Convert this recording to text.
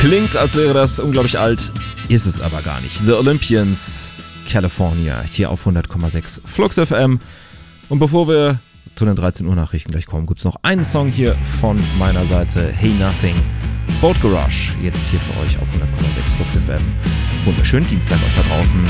Klingt, als wäre das unglaublich alt, ist es aber gar nicht. The Olympians, California, hier auf 100,6 Flux FM. Und bevor wir zu den 13 Uhr Nachrichten gleich kommen, gibt es noch einen Song hier von meiner Seite, Hey Nothing, Boat Garage, jetzt hier für euch auf 100,6 Flux FM. Wunderschönen Dienstag euch da draußen.